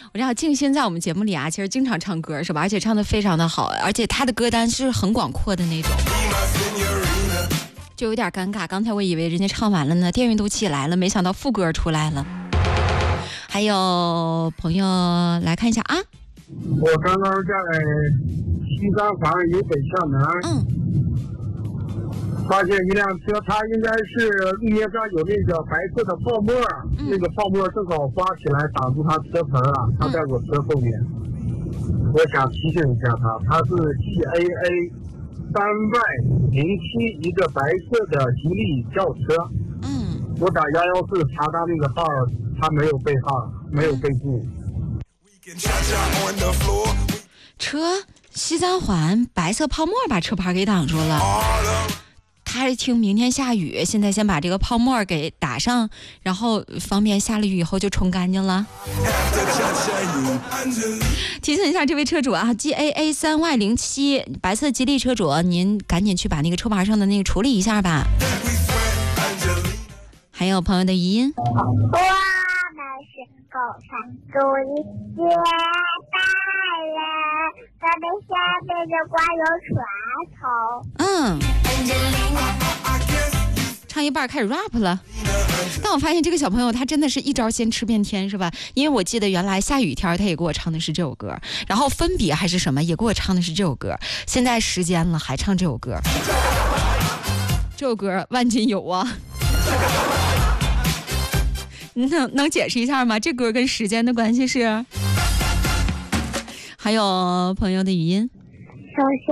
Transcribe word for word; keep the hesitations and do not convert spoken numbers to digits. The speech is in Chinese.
我知道静心在我们节目里啊，其实经常唱歌是吧？而且唱得非常的好，而且他的歌单是很广阔的那种，就有点尴尬。刚才我以为人家唱完了呢，电运都起来了，没想到副歌出来了。还有朋友来看一下啊， 我刚刚在西三环由北向南， 嗯， 发现一辆车，它应该是路面上有那个白色的泡沫，嗯、那个泡沫正好刮起来挡住它车棚了，它在我车后面。嗯、我想提醒一下他，它是 G A A 三 Y 零七一个白色的吉利轿车。 嗯， 我打幺幺四查他那个号，他没有背号，没有备注。 车西三环白色泡沫把车牌给挡住了。他是听明天下雨，现在先把这个泡沫给打上，然后方便下了雨以后就冲干净了。提醒一下这位车主啊 ，G A A 三 Y 零七白色吉利车主，您赶紧去把那个车牌上的那个处理一下吧。还有朋友的语音。 我们是狗山主义接大人，咱们下面的瓜有船头。 嗯。唱一半开始 rap 了，但我发现这个小朋友他真的是一招先吃遍天，是吧？因为我记得原来下雨天他也给我唱的是这首歌，然后分别还是什么也给我唱的是这首歌，现在时间了还唱这首歌，这首歌万金油啊！能能解释一下吗？这歌跟时间的关系是？还有朋友的语音。 小小